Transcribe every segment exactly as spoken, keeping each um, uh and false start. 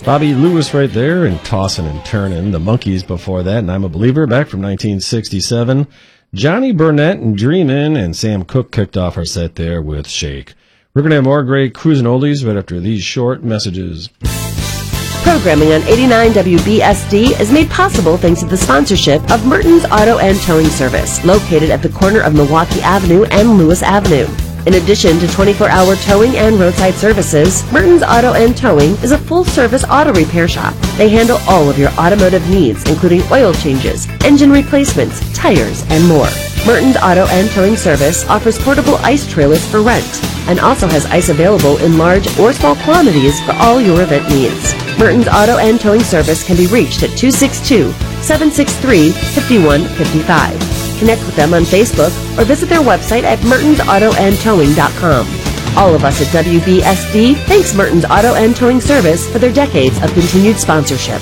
Bobby Lewis right there, and Tossin' and Turnin'. The Monkees before that, and I'm a Believer, back from nineteen sixty-seven. Johnny Burnett and Dreamin', and Sam Cooke kicked off our set there with Shake. We're going to have more great cruising oldies right after these short messages. Programming on eighty-nine W B S D is made possible thanks to the sponsorship of Merton's Auto and Towing Service, located at the corner of Milwaukee Avenue and Lewis Avenue. In addition to twenty-four hour towing and roadside services, Merton's Auto and Towing is a full-service auto repair shop. They handle all of your automotive needs, including oil changes, engine replacements, tires, and more. Merton's Auto and Towing Service offers portable ice trailers for rent and also has ice available in large or small quantities for all your event needs. Merton's Auto and Towing Service can be reached at two six two, seven six three, five one five five. Connect with them on Facebook or visit their website at mertons auto and towing dot com. All of us at W B S D thanks Merton's Auto and Towing Service for their decades of continued sponsorship.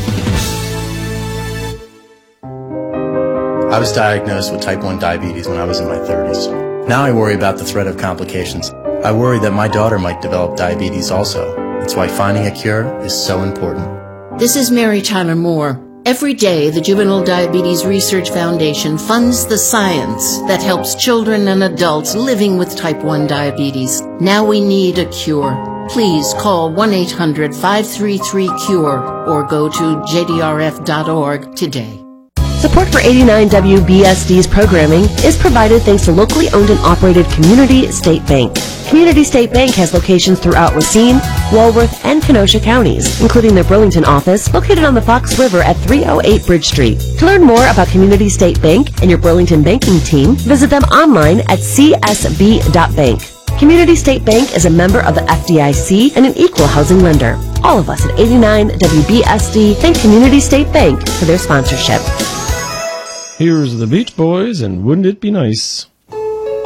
I was diagnosed with type one diabetes when I was in my thirties. Now I worry about the threat of complications. I worry that my daughter might develop diabetes also. That's why finding a cure is so important. This is Mary Tyler Moore. Every day, the Juvenile Diabetes Research Foundation funds the science that helps children and adults living with type one diabetes. Now we need a cure. Please call one eight hundred, five three three, C U R E or go to j d r f dot org today. Support for eighty-nine W B S D's programming is provided thanks to locally owned and operated Community State Bank. Community State Bank has locations throughout Racine, Walworth, and Kenosha counties, including their Burlington office located on the Fox River at three oh eight Bridge Street. To learn more about Community State Bank and your Burlington banking team, visit them online at c s b dot bank. Community State Bank is a member of the F D I C and an equal housing lender. All of us at eighty-nine W B S D thank Community State Bank for their sponsorship. Here's the Beach Boys, and Wouldn't It Be Nice?